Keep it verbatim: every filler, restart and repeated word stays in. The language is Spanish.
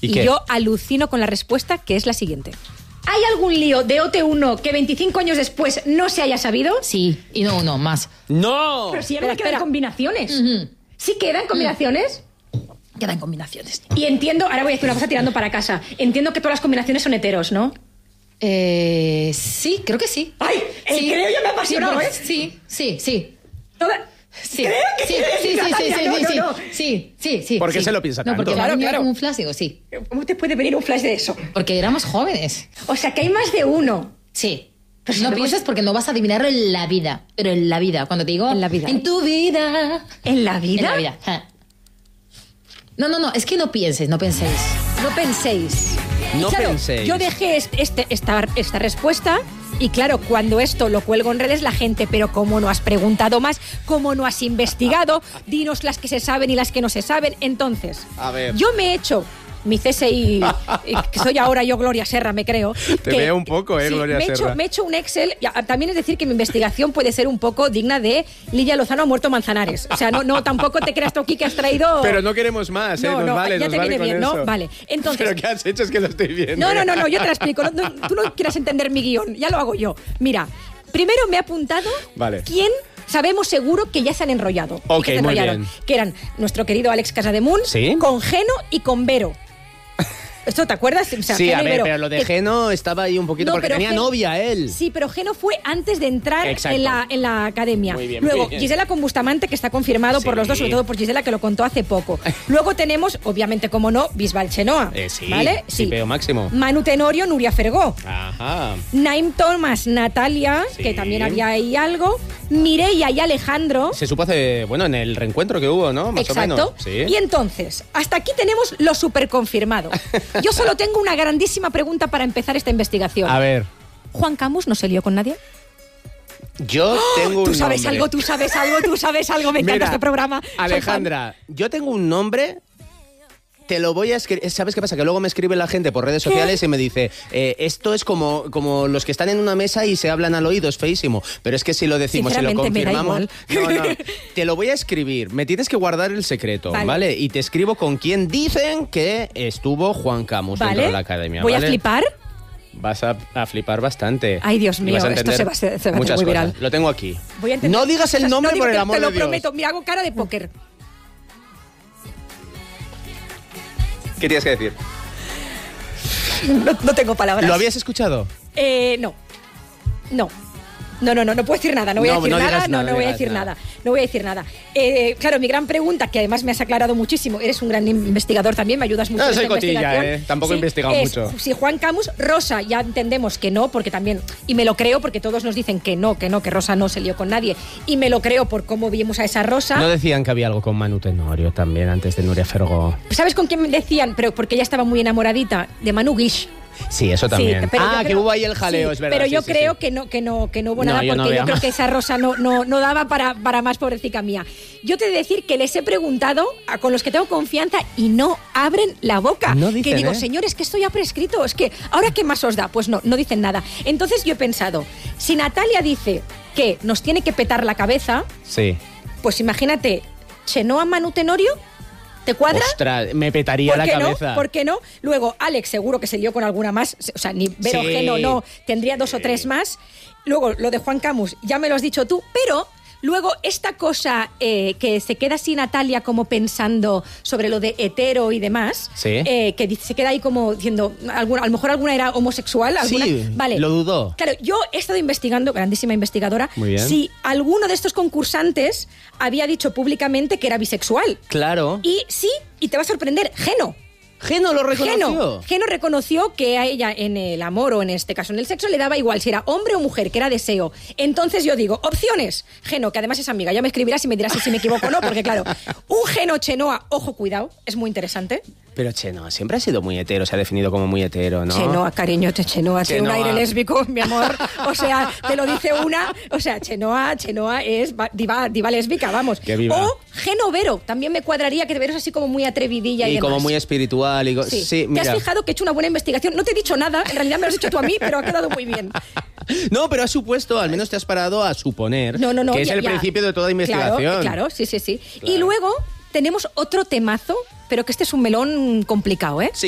¿Y, y qué? yo alucino con la respuesta, que es la siguiente. ¿Hay algún lío de O T uno que veinticinco años después no se haya sabido? Sí, y no uno, más. ¡No! Pero si ya Espera, me quedan espera. combinaciones. Ujú. ¿Sí quedan combinaciones? Quedan combinaciones. Y entiendo, ahora voy a decir una cosa tirando para casa. Entiendo que todas las combinaciones son heteros, ¿no? Eh, sí, creo que sí. ¡Ay! El Sí. creo ya me ha apasionado, sí, ¿eh? pues, Sí, sí, sí. Toda- Sí. Creo que sí, quiere sí, decir sí, sí, Natalia. sí, No, sí, no, sí, no. sí, sí, sí. ¿Por qué sí. se lo piensa No, tanto? porque me ha Claro, venido claro. como un flash, digo, sí. ¿Cómo te puede venir un flash de eso? Porque éramos jóvenes. O sea, que hay más de uno. Sí. Pero si no no pienses porque no vas a adivinarlo en la vida. Pero en la vida, cuando te digo... En la vida. En tu vida. ¿En la vida? En la vida. Ja. No, no, no, es que no pienses, no penséis. No penséis. No Y claro, penséis. Yo dejé este, este- esta, esta respuesta y claro, cuando esto lo cuelgo en redes la gente, pero ¿cómo no has preguntado más? ¿Cómo no has investigado? Dinos las que se saben y las que no se saben. Entonces, A ver. yo me he hecho mi C S I, eh, que soy ahora yo Gloria Serra, me creo. Te que- veo un poco, ¿eh, sí, Gloria me he Serra? Hecho, me he hecho un Excel. Y a- también es decir que mi investigación puede ser un poco digna de Lidia Lozano ha muerto Manzanares. O sea, no, no tampoco te creas tú aquí que has traído... Pero no queremos más, ¿eh? No, nos no, vale, ya nos te vale viene con bien, ¿no? eso. Vale, entonces- ¿Pero qué has hecho? Es que lo estoy viendo. No, no, no, no, yo te la explico. No, no, tú no quieras entender mi guión, ya lo hago yo. Mira, primero me he apuntado Vale. quién sabemos seguro que ya se han enrollado. y Ok, que se muy enrollaron. bien. Que eran nuestro querido Alex Casademunt, ¿Sí? con Geno y con Vero. ¿Esto te acuerdas? O sea, Sí, Geno a y ver, Vero. pero lo de Que- Geno estaba ahí un poquito No, porque pero tenía Geno- novia él. Sí, pero Geno fue antes de entrar Exacto. en la, en la academia. Muy bien, Luego, muy bien. Gisela con Bustamante, que está confirmado por Sí. los dos, sobre todo por Gisela, que lo contó hace poco. Luego tenemos, obviamente, como no, Bisbal Chenoa. Eh, sí, ¿Vale? sí, veo máximo. Manu Tenorio, Nuria Fergó. Ajá. Naim Thomas, Natalia, Sí. que también había ahí algo. Mireia y Alejandro. Se supo hace, bueno, en el reencuentro que hubo, ¿no? Más Exacto. o menos. Sí. Y entonces, hasta aquí tenemos lo super confirmado. Yo solo tengo una grandísima pregunta para empezar esta investigación. A ver, ¿Juan Camus no se lió con nadie? yo tengo un Tú sabes nombre. algo, tú sabes algo, tú sabes algo. Me encanta Mira, este programa. Soy Alejandra, yo tengo un nombre. Te lo voy a escribir. ¿Sabes qué pasa? Que luego me escribe la gente por redes sociales y me dice, eh, esto es como, como los que están en una mesa y se hablan al oído, es feísimo. Pero es que si lo decimos, si lo Sinceramente, me da confirmamos... igual. No, no, te lo voy a escribir. Me tienes que guardar el secreto, Vale. ¿vale? Y te escribo con quién dicen que estuvo Juan Camus fan. dentro ¿Vale? de la academia. Voy ¿vale? a flipar. Vas a, a flipar bastante. Ay, Dios Y mío, vas a esto entender se va a hacer- se va a hacer muchas muy cosas. viral. Lo tengo aquí. Voy a entender- No digas el cosas- nombre no digo por el que- amor te lo de Dios. prometo. Mira, hago cara de póker. ¿Qué tienes que decir? No, no tengo palabras. ¿Lo habías escuchado? Eh, no. No. No, no, no, no puedo decir nada, no voy a No, decir no nada, digas no, nada, no no voy a digas decir nada. nada, no voy a decir nada. Eh, claro, mi gran pregunta, que además me has aclarado muchísimo, eres un gran investigador también, me ayudas mucho No, en soy esta cotilla, investigación. eh, tampoco he investigado es, mucho. Si Juan Camus, Rosa, ya entendemos que no, porque también, y me lo creo porque todos nos dicen que no, que no, que Rosa no se lió con nadie, y me lo creo por cómo vimos a esa Rosa. No decían que había algo con Manu Tenorio también antes de Nuria Fergó. ¿Sabes con quién me decían? Pero porque ella estaba muy enamoradita, de Manu Guix. Sí, eso también. Sí, pero yo ah, que creo- hubo ahí el jaleo, sí, es verdad. Pero sí, yo sí, creo sí. Que, no, que, no, que no hubo No, nada, yo no porque veo yo creo más. que esa Rosa no, no, no daba para, para más, pobrecita mía. Yo te he de decir que les he preguntado a, con los que tengo confianza y no abren la boca. No dicen, que digo, ¿eh? señores, que esto ya prescrito, es que ¿ahora qué más os da? Pues no, no dicen nada. Entonces yo he pensado, si Natalia dice que nos tiene que petar la cabeza, Sí. pues imagínate, Chenoa Manu Tenorio, ¿te cuadra? Ostras, me petaría ¿Por la qué cabeza. no? ¿Por qué no? Luego, Alex seguro que se lió con alguna más. O sea, ni Vero Sí. Geno no, tendría dos o tres más. Luego, lo de Juan Camus, ya me lo has dicho tú, pero luego esta cosa eh, que se queda así Natalia como pensando sobre lo de hetero y demás, Sí. eh, que dice- se queda ahí como diciendo, alguna, a lo mejor alguna era homosexual. Alguna, Sí, vale. lo dudó. Claro, yo he estado investigando, grandísima investigadora, Muy bien. si alguno de estos concursantes había dicho públicamente que era bisexual. Claro. Y sí, y te va a sorprender, Geno. Geno lo reconoció. Geno, Geno reconoció que a ella en el amor o en este caso en el sexo le daba igual si era hombre o mujer, que era deseo. Entonces yo digo, opciones. Geno, que además es amiga, ya me escribirás y me dirás si me equivoco o no, porque claro, un Geno Chenoa, ojo, cuidado, es muy interesante. Pero Chenoa siempre ha sido muy hetero, se ha definido como muy hetero, ¿no? Chenoa, cariño, te Chenoa, tiene un Chenoa. aire lésbico, mi amor. O sea, te lo dice una. O sea, Chenoa, Chenoa es va- diva, diva lésbica, vamos. Qué viva. O Geno Vero, también me cuadraría que Vero es así como muy atrevidilla y, Y como demás. muy espiritual. Y go- Sí. sí, ¿Te mira. has fijado que he hecho una buena investigación? No te he dicho nada, en realidad me lo has dicho tú a mí, pero ha quedado muy bien. No, pero has supuesto, al menos te has parado a suponer No, no, no. que es ya- el ya. principio de toda investigación. Claro, claro, sí, sí, sí. Claro. Y luego tenemos otro temazo, pero que este es un melón complicado, ¿eh? Sí.